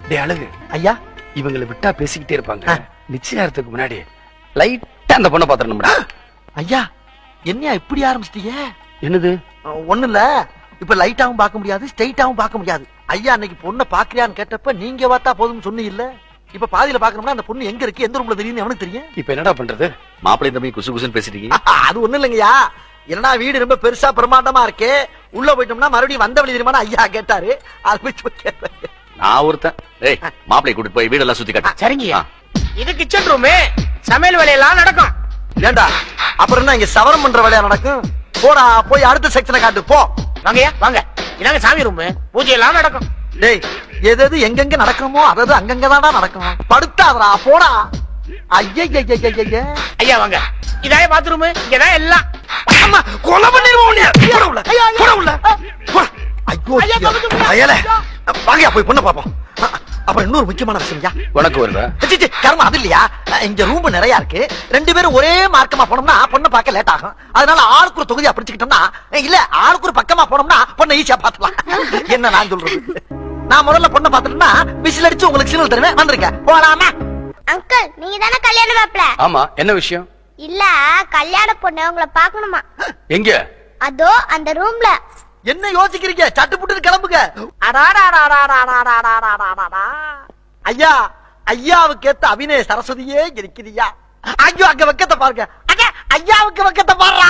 டேய் அழகு ஐயா, இவங்களை விட்டா பேசிக்கிட்டே இருப்பாங்க. நிச்சயத்துக்கு முன்னாடி லைட்டா அந்த பொண்ணை பாத்துறணும்டா. ஐயா என்னையா இப்படி ஆரம்பிச்சிட்டீங்க? என்னது? ஒண்ணு இல்ல, இப்ப லைட்டாவும் பார்க்க முடியாது, ஸ்ட்ரைட்டாவும் பார்க்க முடியாது. ஐயா அன்னைக்கு பொண்ணை பாக்குறியான்னு கேட்டப்ப நீங்க பார்த்தா போதும்னு சொன்னீங்கல்ல. இப்ப பாதியில பாக்கணும்னா அந்த பொண்ணு எங்க இருக்கு, எந்த ரூம்ல தெரியும் அவனுக்கு தெரியும். இப்ப என்னடா பண்றது? மாப்பிள்ளை தம்பி குசு குசுன்னு பேசிட்டீங்க. அது ஒண்ணு இல்லைங்கய்யா, என்னன்னா வீடு ரொம்ப பெருசா பிரமாண்டமா இருக்கு, உள்ள போயிட்டோம்னா மறுபடியும் வந்த வழி தெரியுமா ஐயா கேட்டாரு. அது போய் நான் ஒருத்தன். ஏய், மாப்பிள்ளை கூட்டிட்டு போய் வீடெல்லாம் சுத்தி காட்டு. சரிங்கய்யா. இது கிச்சன் ரூமு, சமையல் வேலையெல்லாம் நடக்கும். ஏண்டா அப்புறம் என்ன இங்க சவரம் பண்ற வேலையா நடக்கும்? போடா போய் அடுத்த செக்ஷனை காட்டு போ. வாங்கய்யா வாங்க, இதாங்க சாமி ரூமு, பூஜை எல்லாம் நடக்கும். டேய் எது எது எங்கெங்க நடக்கணுமோ அதாவது அங்கங்கதான்டா நடக்கும். படுத்தாதடா போடா. ஐயா ஐயா வாங்க, இதாய பாத்ரூமு, இங்கதான் எல்லாம். அம்மா கொலை பண்ணிடுவோம் உன்னைய. போடா உள்ள, போடா உள்ள, போடா. ஐயோ அயலே, வாங்கயா போய் பொண்ணை பாப்போம். அப்புறம் இன்னொரு முக்கியமான விஷயம்யா. உனக்கு வருதா? கர்மம் அது இல்லையா, இங்க ரூம் நிறைய இருக்கு, ரெண்டு பேரும் ஒரே மார்க்கமா போனோம்னா பொண்ணை பார்க்க லேட் ஆகும். அதனால ஆளுக்கு ஒரு தொகுதியா பிடிச்சுக்கிட்டோம்னா, இல்ல ஆளுக்கு ஒரு பக்கமா போனோம்னா பொண்ணை ஈஸியா பாத்துலாம். என்ன நான் சொல்றது, நான் முதல்ல பொண்ணை பாத்துட்டேன்னா விசில் அடிச்சு உங்களுக்கு சிக்னல் தருவேன், வந்துருங்க போலாமா? அங்கிள், நீங்க தானே கல்யாண மாப்பிள்ள? ஆமா, என்ன விஷயம்? இல்ல, கல்யாண பொண்ணு உங்களை பாக்கணுமா. எங்க? அதோ அந்த ரூம்ல. என்ன யோசிக்கிறீங்க, சட்டு புட்டு கிளம்புங்க. ஐயா, ஐயாவுக்கு ஏத்த அபிநய சரஸ்வதியே இருக்கிறியா? ஐயோ அங்க வெக்கத்தை பாருங்க, ஐயாவுக்கு வெக்கத்தை பாருடா.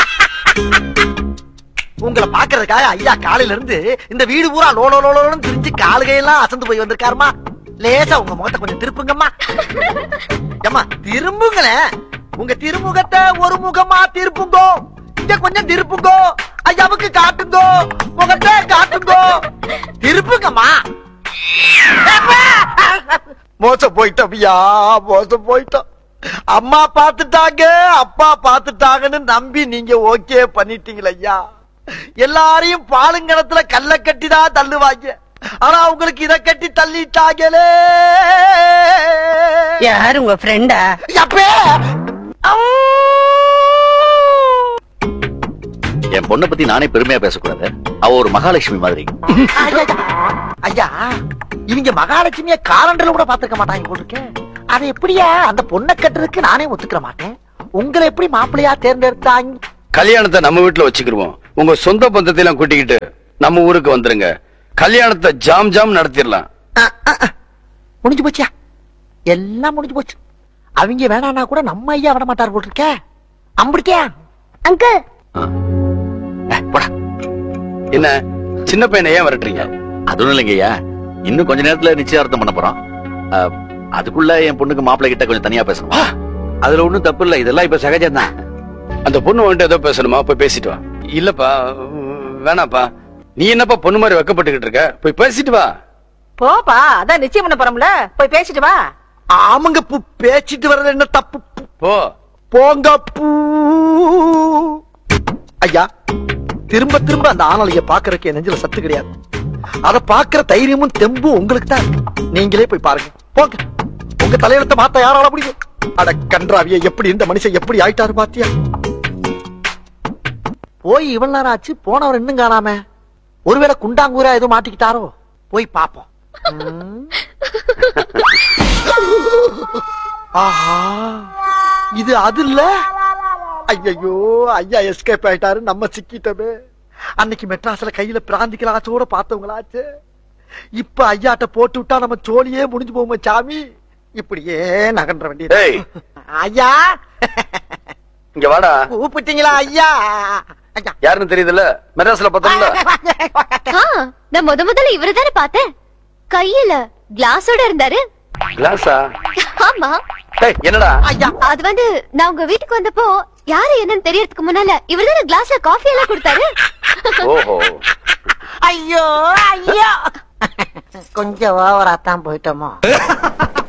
உங்களை பாக்குறதுக்காக ஐயா காலையில இருந்து இந்த வீடு பூரா லோலோ லோலோன்னு திரிஞ்சு காலுகையெல்லாம் அசந்து போய் வந்திருக்காருமா. லேசா உங்க முகத்தை கொஞ்சம் திருப்புங்கம்மா. ஏம்மா திரும்புங்களேன், உங்க திருமுகத்தை ஒரு முகமா திருப்புங்கோ. இங்க கொஞ்சம் திருப்புங்கோ, ஐயாவுக்கு காட்டுங்கோ, முகத்தை காட்டுங்கோ, திருப்புங்கம்மா. மோசம் போயிட்டோம் ஐயா, மோசம் போயிட்டோம். அம்மா பாத்துட்டாங்க, அப்பா பாத்துட்டாங்கன்னு நம்பி நீங்க ஓகே பண்ணிட்டீங்களா ஐயா? எல்லாரையும் பாலுங்கணத்துல கல்ல கட்டிதான் தள்ளுவாங்க, ஆனா உங்களுக்கு இத கட்டி தள்ளிட்டாங்களே. யாரு உங்க ஃப்ரெண்டா? என் பொண்ணை பத்தி நானே பெருமையா பேசக்கூடாது, அவ ஒரு மகாலட்சுமி மாதிரி. ஐயா இவங்க மகாலட்சுமிய காலண்டர்ல கூட பாத்துக்க மாட்டாங்க போல இருக்கேன். அதை எப்படியா அந்த பொண்ணை கட்டுறதுக்கு நானே ஒத்துக்கிற மாட்டேன். உங்களை எப்படி மாப்பிள்ளையா தேர்ந்தெடுத்தாங்க? கல்யாணத்தை நம்ம வீட்டுல வச்சுக்கிருவோம், உங்க சொந்த பந்தத்தை எல்லாம் கூட்டிக்கிட்டு நம்ம ஊருக்கு வந்துருங்க, கல்யாணத்தை ஜாம் ஜாம் நடத்திடலாம். முடிஞ்சு போச்சியா, எல்லாம் முடிஞ்சு போச்சு. அவங்க வேணான்னா கூட நம்ம ஐயா விட மாட்டார் போல் இருக்க. அம்பிடிக்கா அங்கிள், என்ன சின்ன பையனை ஏன் விரட்டுறீங்க? அதுவும் இல்லைங்கய்யா, இன்னும் கொஞ்ச நேரத்துல நிச்சயார்த்தம் பண்ண போறோம். அதுக்குள்ள என் பொண்ணுக்கு மாப்பிள்ளை கிட்ட கொஞ்சம் தனியா பேசணும். அதுல ஒண்ணும் தப்பு இல்ல, இதெல்லாம் இப்ப சகஜம்தான். அந்த பொண்ணு வந்துட்டு ஏதோ பேசணுமா, போய் பேசிட்டு வா. இல்லப்பா வேணாப்பா, நீ என்னப்பா பொண்ணு மாதிரி வெக்கப்பட்டுக்கிட்டு இருக்க, போய் பேசிட்டு வா. போப்பா, அதான் நிச்சயம் பண்ண போறோம்ல, போய் பேசிட்டு வா. ஆமாங்க பூ, பேசிட்டு வர்றது என்ன தப்பு? போ போங்க பூ. ஐயா திரும்ப திரும்ப அந்த ஆணலைய பாக்குறதுக்கு என் நெஞ்சில சத்து கிடையாது. அத பாக்குற தைரியமும் தெம்பும் உங்களுக்கு தான். நீங்களே போய் பாருங்க, போங்க. உங்க தலையெழுத்த மாத்த யாரால முடியும்? அட கன்றாவிய, எப்படி இந்த மனுஷன் எப்படி ஆயிட்டாரு பாத்தியா? போய் இவ்வளவு நேரம் ஆச்சு, போனவர் இன்னும் காணாம. ஒருவேளை குண்டாங்கூரா எதுவும் மாட்டிக்கிட்டாரோ, போய் பாப்போம். ஆஹா, இது அது இல்ல. ஐயோ ஐயா எஸ்கேப் ஆயிட்டாரு, நம்ம சிக்கிட்டமே. அன்னைக்கு மெட்ராஸ்ல கையில பிராந்திகளாச்சோட பார்த்தவங்களாச்சு. இப்ப ஐயாட்ட போட்டு விட்டா நம்ம சோழியே முடிஞ்சு போவோம் சாமி. இப்படியே நகன்ற வேண்டியது. ஐயா இங்க வாடா. கூப்பிட்டீங்களா ஐயா? யாருன்னு தெரியுதுல்ல, மெட்ராஸ்ல பார்த்தோம்ல. நான் முதல்ல இவரை பார்த்தேன், கையில கிளாஸோட இருந்தாரு. கிளாஸா? ஆமா. என்னடா? அது வந்து நான் உங்க வீட்டுக்கு வந்தப்போ யாரு என்னன்னு தெரியறதுக்கு முன்னால இவர்தான கிளாஸ்ல காஃபி எல்லாம் கொடுத்தாரு. ஓஹோ. ஐயோ ஐயோ, கொஞ்சம் ஓவரா தான் போயிட்டோமோ.